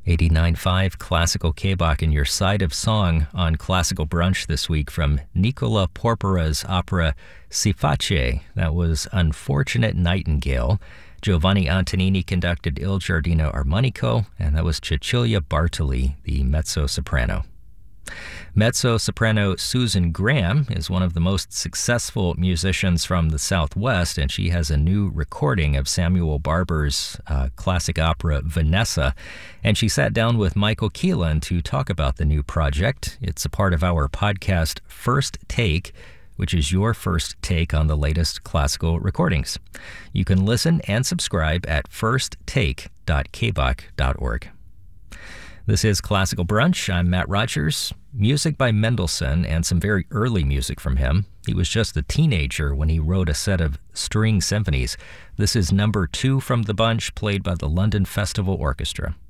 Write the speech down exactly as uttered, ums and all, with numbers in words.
eighty-nine point five Classical K-Bach in your side of song on Classical Brunch this week from Nicola Porpora's opera Si Face. That was Unfortunate Nightingale. Giovanni Antonini conducted Il Giardino Armonico, and that was Cecilia Bartoli, the mezzo-soprano. Mezzo-soprano Susan Graham is one of the most successful musicians from the Southwest, and she has a new recording of Samuel Barber's uh, classic opera Vanessa, and she sat down with Michael Keelan to talk about the new project. It's a part of our podcast First Take, which is your first take on the latest classical recordings. You can listen and subscribe at first take dot k bach dot org. This is Classical Brunch. I'm Matt Rogers. Music by Mendelssohn and some very early music from him. He was just a teenager when he wrote a set of string symphonies. This is number two from the bunch, played by the London Festival Orchestra.